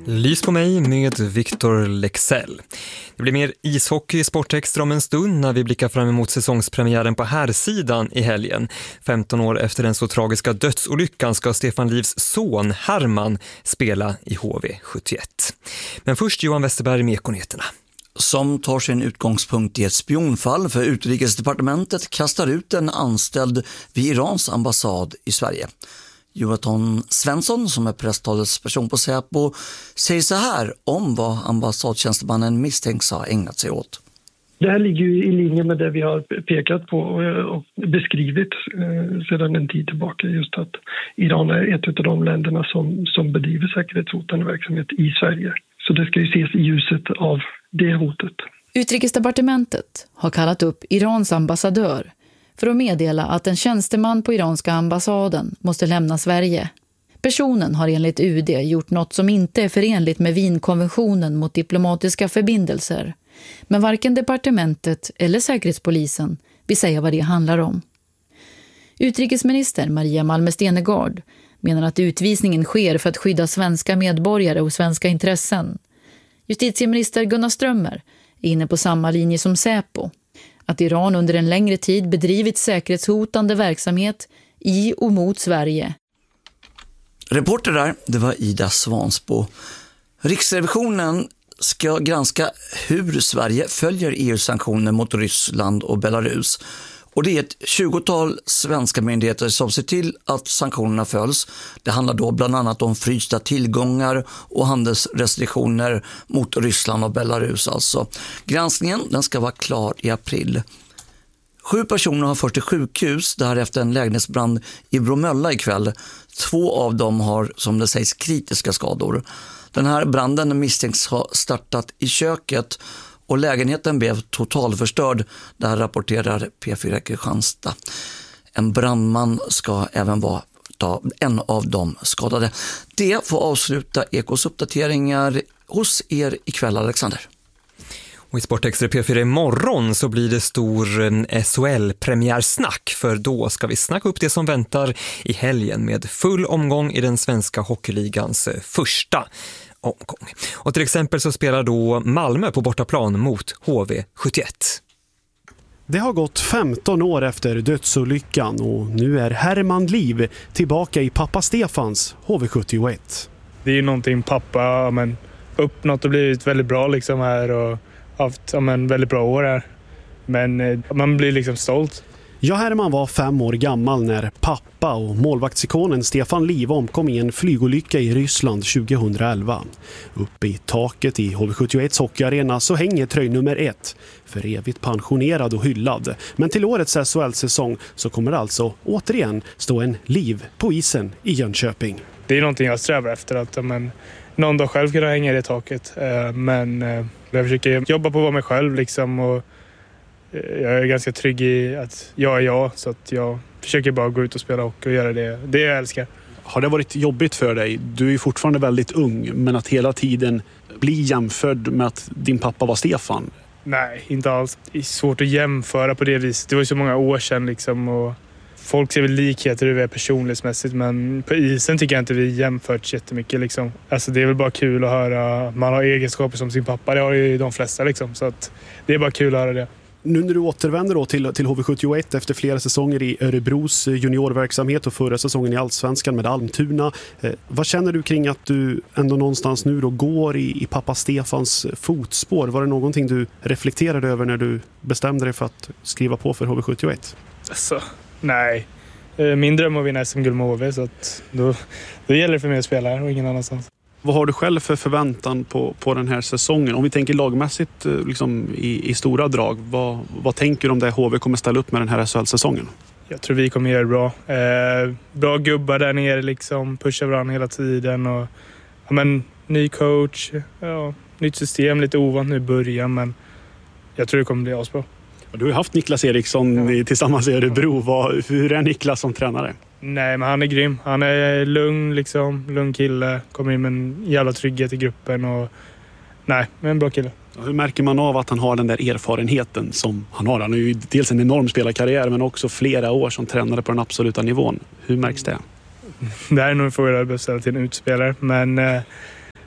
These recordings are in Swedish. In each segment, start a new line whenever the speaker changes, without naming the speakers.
Lys på mig med Victor Lexell. Det blir mer ishockey i Sportextra om en stund när vi blickar fram emot säsongspremiären på herrsidan i helgen. 15 år efter den så tragiska dödsolyckan ska Stefan Livs son Herman spela i HV71. Men först Johan Westerberg med Ekonyheterna.
Som tar sin utgångspunkt i ett spionfall för Utrikesdepartementet kastar ut en anställd vid Irans ambassad i Sverige. Jonathan Svensson, som är presstalesperson på Säpo, säger så här om vad ambassadtjänstemannen misstänks ha ägnat sig åt.
Det här ligger ju i linje med det vi har pekat på och beskrivit sedan en tid tillbaka. Just att Iran är ett av de länderna som bedriver säkerhetshotande verksamhet i Sverige. Så det ska ju ses i ljuset av det hotet.
Utrikesdepartementet har kallat upp Irans ambassadör för att meddela att en tjänsteman på iranska ambassaden måste lämna Sverige. Personen har enligt UD gjort något som inte är förenligt med Wienkonventionen mot diplomatiska förbindelser. Men varken departementet eller säkerhetspolisen vill säga vad det handlar om. Utrikesminister Maria Malmer Stenergard menar att utvisningen sker för att skydda svenska medborgare och svenska intressen. Justitieminister Gunnar Strömmer är inne på samma linje som Säpo. Att Iran under en längre tid bedrivit säkerhetshotande verksamhet i och mot Sverige.
Reporter där, det var Ida Svansbo. Riksrevisionen ska granska hur Sverige följer EU-sanktioner mot Ryssland och Belarus. Och det är ett 20-tal svenska myndigheter som ser till att sanktionerna följs. Det handlar då bland annat om frysta tillgångar och handelsrestriktioner mot Ryssland och Belarus. Alltså. Granskningen den ska vara klar i april. 7 personer har förts till sjukhus där efter en lägenhetsbrand i Bromölla ikväll. 2 av dem har, som det sägs, kritiska skador. Den här branden misstänks ha startat i köket och lägenheten blev totalförstörd. Där rapporterar P4 Kristianstad. En brandman ska även vara en av de skadade. Det får avsluta Ekos uppdateringar hos er ikväll, Alexander.
Och i Sportextra P4 imorgon så blir det stor SHL-premiärsnack, för då ska vi snacka upp det som väntar i helgen med full omgång i den svenska hockeyligans första omgång. Och till exempel så spelar då Malmö på bortaplan mot HV71.
Det har gått 15 år efter dödsolyckan och nu är Herman Liv tillbaka i pappa Stefans HV71.
Det är ju någonting pappa uppnått och blivit väldigt bra liksom här och haft väldigt bra år här. Men man blir liksom stolt.
Ja, Herman var 5 år gammal när pappa och målvaktsikonen Stefan Liv omkom i en flygolycka i Ryssland 2011. Uppe i taket i HV71 hockeyarena så hänger tröj nummer 1, för evigt pensionerad och hyllad. Men till årets SHL-säsong så kommer det alltså återigen stå en Liv på isen i Jönköping.
Det är någonting jag strävar efter, att någon dag själv kunna hänga i det taket. Men jag försöker jobba på att vara mig själv liksom, och jag är ganska trygg i att jag är jag, så att jag försöker bara gå ut och spela och göra det jag älskar.
Har det varit jobbigt för dig? Du är ju fortfarande väldigt ung, men att hela tiden bli jämförd med att din pappa var Stefan?
Nej, inte alls. Det är svårt att jämföra på det viset. Det var ju så många år sedan liksom, och folk ser väl likheter hur vi är personlighetsmässigt, men på isen tycker jag inte vi jämfört jättemycket liksom. Alltså det är väl bara kul att höra, man har egenskaper som sin pappa, det har ju de flesta liksom, så att det är bara kul att höra det.
Nu när du återvänder då till HV71 efter flera säsonger i Örebros juniorverksamhet och förra säsongen i Allsvenskan med Almtuna, vad känner du kring att du ändå någonstans nu då går i pappa Stefans fotspår? Var det någonting du reflekterade över när du bestämde dig för att skriva på för HV71?
Alltså, nej. Min dröm är att vinna SM-guld med HV, så att då gäller det för mig att spela här och ingen annanstans.
Vad har du själv för förväntan på den här säsongen? Om vi tänker lagmässigt liksom i stora drag, vad tänker du om det HV kommer ställa upp med den här SHL-säsongen?
Jag tror vi kommer göra det bra. Bra gubbar där nere, liksom, pusha varandra hela tiden. Och, ny coach, nytt system, lite ovant nu i början, men jag tror det kommer bli asbra.
Du har haft Niklas Eriksson tillsammans i Örebro. Hur är Niklas som tränare?
Nej, men han är grym. Han är lugn, liksom. Lugn kille. Kommer in med en jävla trygghet i gruppen. Och men en bra kille.
Hur märker man av att han har den där erfarenheten som han har? Han har ju dels en enorm spelarkarriär, men också flera år som tränare på den absoluta nivån. Hur märks det?
Det här är nog en fråga jag behöver ställa till en utspelare. Men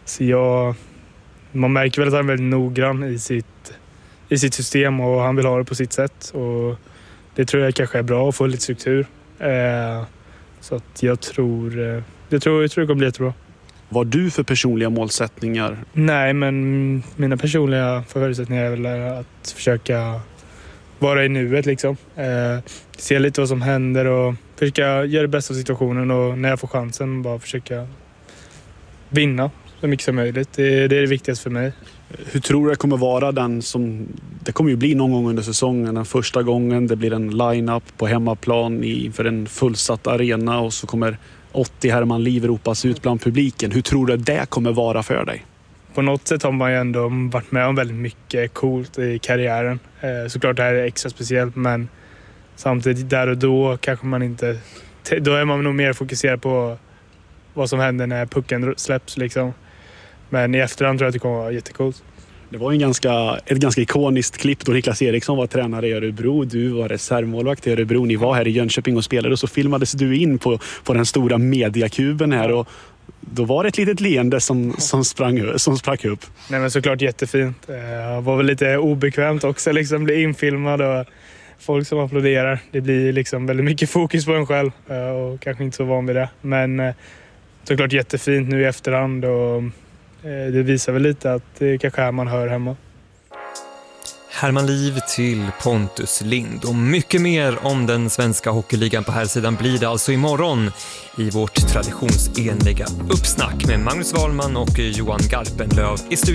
Så man märker väl att han är väldigt noggrann i sitt system och han vill ha det på sitt sätt. Och det tror jag kanske är bra att få lite struktur. Så att jag tror det kommer bli jättebra.
Vad har du för personliga målsättningar?
Nej, men mina personliga förutsättningar är väl att försöka vara i nuet liksom. Se lite vad som händer och försöka göra det bästa av situationen och när jag får chansen bara försöka vinna så mycket som möjligt. Det är det viktigaste för mig.
Hur tror du det kommer vara det kommer ju bli någon gång under säsongen, den första gången det blir en line-up på hemmaplan inför en fullsatt arena och så kommer 80 Herman Liv ropas ut bland publiken. Hur tror du det kommer vara för dig?
På något sätt har man ju ändå varit med om väldigt mycket coolt i karriären. Såklart det här är extra speciellt, men samtidigt där och då kanske man inte... Då är man nog mer fokuserad på vad som händer när pucken släpps liksom. Men i efterhand tror jag att det kommer vara jättecoolt.
Det var ett ganska ikoniskt klipp då Niklas Eriksson var tränare i Örebro. Du var reservmålvakt i Örebro. Ni var här i Jönköping och spelade och så filmades du in på den stora mediakuben här. Och då var det ett litet leende som sprack upp.
Nej, men såklart jättefint. Jag var väl lite obekvämt också liksom, bli infilmad och folk som applåderar. Det blir liksom väldigt mycket fokus på en själv och kanske inte så van vid det. Men såklart jättefint nu i efterhand och det visar väl lite att det kanske är man hör hemma.
Herman Liv till Pontus Lind och mycket mer om den svenska hockeyligan på här sidan blir det alltså imorgon i vårt traditionsenliga uppsnack med Magnus Wahlman och Johan Garpenlöv i studion.